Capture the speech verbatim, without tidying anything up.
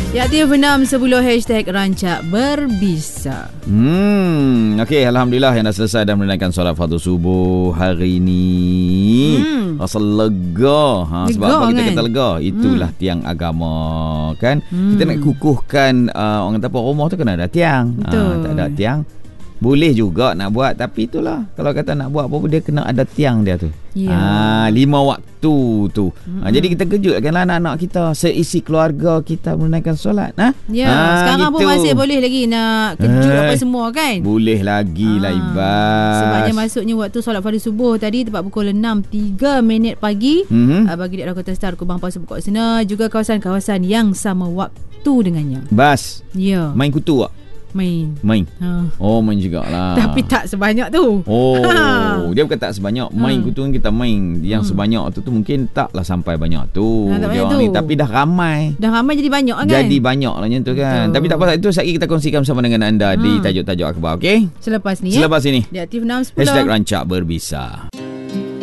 Ya, aktif enam sepuluh hashtag rancak berbisa. Hmm, okey, alhamdulillah yang dah selesai dan menunaikan solat fardu subuh hari ni. Hmm. Rasa lega. Ha, sebab apa kita kan? Kata lega? Itulah hmm. tiang agama kan. Hmm. Kita nak kukuhkan uh, orang kata apa, rumah tu kena ada tiang. Betul. Ha, tak ada tiang boleh juga nak buat, tapi itulah kalau kata nak buat apa-apa dia kena ada tiang dia tu. Ya. Ha, lima waktu tu. Ha, jadi kita kejutkanlah anak-anak kita, seisi keluarga kita menunaikan solat. Ha? Ya, ha, sekarang gitu pun masih boleh lagi nak kejut eh, apa semua kan? Boleh lagi ha. lah Ibas. Sebabnya masuknya waktu solat fardu subuh tadi tepat pukul enam tiga minit pagi mm-hmm. uh, bagi daerah Kota Star, Kubang, Pasu, Pokok Sena, juga kawasan-kawasan yang sama waktu dengannya. Bas. Ya. Main kutu tak? Main. Main. Ha. Oh, main jugalah. Tapi tak sebanyak tu. Oh, ha. Dia bukan tak sebanyak. Main ha. kutu kita main. Yang hmm. sebanyak tu tu mungkin taklah sampai banyak tu. Ha, tak banyak tu. Ni, tapi dah ramai. Dah ramai jadi banyak kan? Jadi banyak lah macam tu kan. Betul. Tapi tak apa, itu sekali kita kongsikan bersama dengan anda ha. di tajuk-tajuk akhbar, okey? Selepas ni Selepas ya? ini. Di Aktif enam sepuluh. Hashtag rancak berbisa.